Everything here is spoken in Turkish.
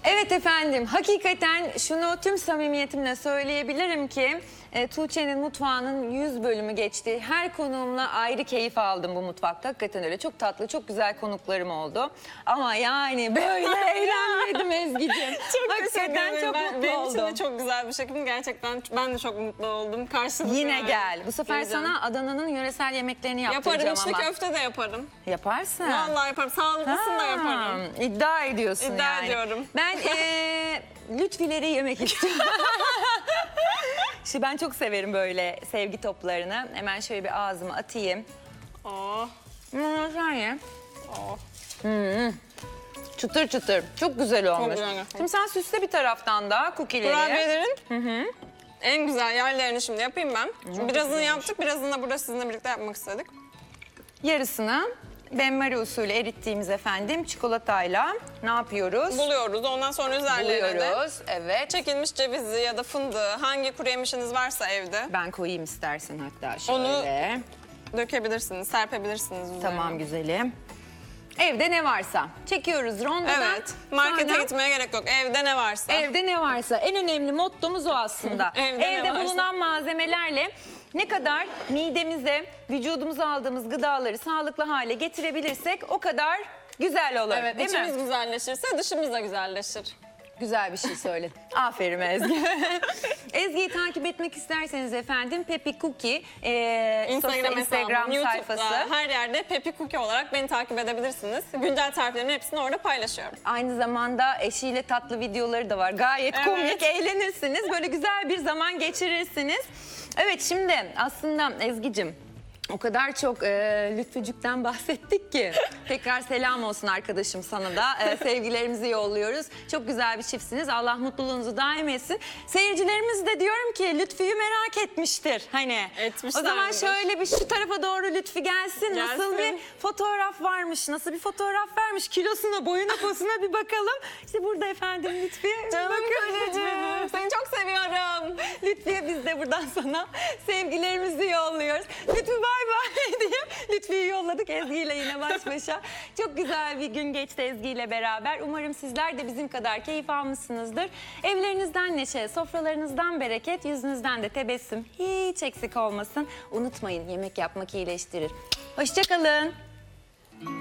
Evet efendim, hakikaten şunu tüm samimiyetimle söyleyebilirim ki Tuğçe'nin mutfağının 100 bölümü geçti. Her konuğumla ayrı keyif aldım bu mutfakta. Hakikaten öyle çok tatlı, çok güzel konuklarım oldu. Ama yani böyle eğlenmedim Ezgi'ciğim. Hakikaten çok mutlu benim oldum. için de çok güzel bir şekilde gerçekten ben de çok mutlu oldum. Karşılıklı Yine yani. gel. Bu sefer Geleceğim. sana Adana'nın yöresel yemeklerini yaptıracağım Yaparım, içli ama. köfte de yaparım. Yaparsın. Vallahi yaparım, sağlıklısını da yaparım. İddia ediyorsun İddia yani. ediyorum. Ben lütfileri yemek istiyorum. Şimdi ben çok severim böyle sevgi toplarını. Hemen şöyle bir ağzıma atayım. Oh, Sen ye. oh. Çıtır çıtır. Çok güzel olmuş. güzel gerçekten. Şimdi sen süsle bir taraftan da cookie'leri. Kurabiyelerin en güzel yerlerini şimdi yapayım ben. Şimdi birazını yaptık, birazını da burada sizinle birlikte yapmak istedik. Yarısını benmari usulü erittiğimiz efendim çikolatayla ne yapıyoruz? Buluyoruz, ondan sonra üzerlerine de Buluyoruz. Evet. çekilmiş cevizi ya da fındığı, hangi kuru yemişiniz varsa evde Ben koyayım istersen hatta şöyle. Onu dökebilirsiniz, serpebilirsiniz üzerine. Tamam güzelim. Evde ne varsa. Çekiyoruz rondodan. Evet, markete Sonra gitmeye gerek yok. Evde ne varsa. evde ne varsa. En önemli mottomuz o aslında. Evde ne Evde varsa. bulunan malzemelerle ne kadar midemize, vücudumuza aldığımız gıdaları sağlıklı hale getirebilirsek o kadar güzel olur. Evet, değil içimiz mi? güzelleşirse dışımız da güzelleşir. Güzel bir şey söyledin. Aferin Ezgi. Ezgi'yi takip etmek isterseniz efendim Pepi Cookie Instagram hesabım, YouTube'da, sayfası. her yerde Pepi Cookie olarak beni takip edebilirsiniz. Güncel tariflerin hepsini orada paylaşıyorum. Aynı zamanda eşiyle tatlı videoları da var. Gayet komik, eğlenirsiniz. Böyle güzel bir zaman geçirirsiniz. Evet şimdi aslında Ezgi'cim o kadar çok Lütfücük'ten bahsettik ki. Tekrar selam olsun arkadaşım sana da. Sevgilerimizi yolluyoruz. Çok güzel bir çiftsiniz. Allah mutluluğunuzu daim etsin. Seyircilerimiz de diyorum ki Lütfü'yü merak etmiştir. Hani o zaman Etmişlerdir. şöyle bir şu tarafa doğru Lütfü gelsin. Nasıl bir fotoğraf varmış, nasıl bir fotoğraf vermiş. Kilosuna, boyuna, posuna bir bakalım. İşte burada efendim Lütfü'ye. Canım bakın. kocacığım, seni çok seviyorum. Lütfü'ye biz de buradan sana sevgilerimizi yolluyoruz. Lütfü bay bay diyeyim. Lütfü'yü yolladık Ezgi ile yine baş başa. Çok güzel bir gün geçti Ezgi ile beraber. Umarım sizler de bizim kadar keyif almışsınızdır. Evlerinizden neşe, sofralarınızdan bereket, yüzünüzden de tebessüm hiç eksik olmasın. Unutmayın yemek yapmak iyileştirir. Hoşça kalın.